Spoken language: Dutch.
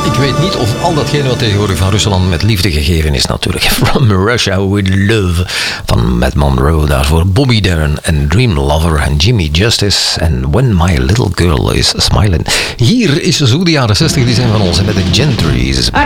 Ik weet niet of al datgene wat tegenwoordig van Rusland met liefde gegeven is natuurlijk. From Russia with Love van Matt Monro. Daarvoor Bobby Darin en Dream Lover en Jimmy Justice en When My Little Girl Is Smiling. Hier is zo de jaren 60, die zijn van ons met de Gentrys.